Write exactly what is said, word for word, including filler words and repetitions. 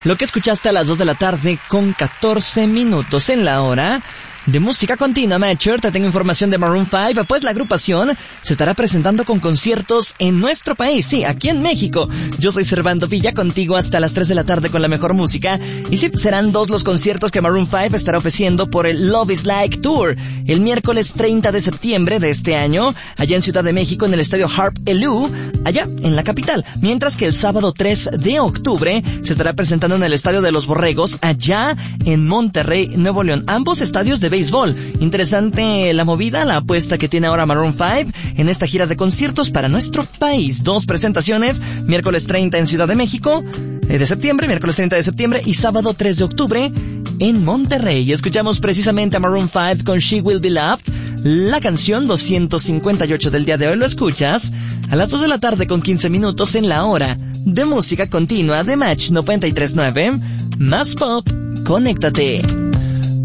Lo que escuchaste a las dos de la tarde con catorce minutos en la hora de música continua, Mature. Te tengo información de Maroon cinco, pues la agrupación se estará presentando con conciertos en nuestro país, sí, aquí en México. Yo soy Servando Villa, contigo hasta las tres de la tarde con la mejor música. Y sí, serán dos los conciertos que Maroon cinco estará ofreciendo por el Love is Like Tour. El miércoles treinta de septiembre de este año, allá en Ciudad de México, en el estadio Harp Elú, allá en la capital. Mientras que el sábado tres de octubre se estará presentando en el estadio de Los Borregos, allá en Monterrey, Nuevo León. Ambos estadios de béisbol. Interesante la movida, la apuesta que tiene ahora Maroon cinco en esta gira de conciertos para nuestro país. Dos presentaciones, miércoles treinta en Ciudad de México eh, de septiembre, miércoles treinta de septiembre y sábado tres de octubre en Monterrey. Escuchamos precisamente a Maroon cinco con She Will Be Loved, la canción doscientos cincuenta y ocho del día de hoy. Lo escuchas a las dos de la tarde con quince minutos en la hora de música continua de Match noventa y tres punto nueve. Más pop, conéctate.